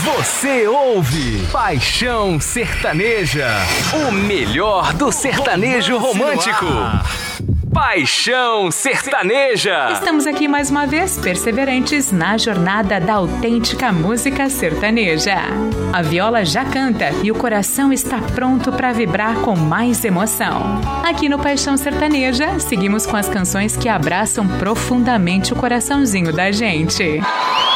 Você ouve Paixão Sertaneja, o melhor do sertanejo romântico. Paixão Sertaneja. Estamos aqui mais uma vez, perseverantes na jornada da autêntica música sertaneja. A viola já canta e o coração está pronto para vibrar com mais emoção. Aqui no Paixão Sertaneja, seguimos com as canções que abraçam profundamente o coraçãozinho da gente.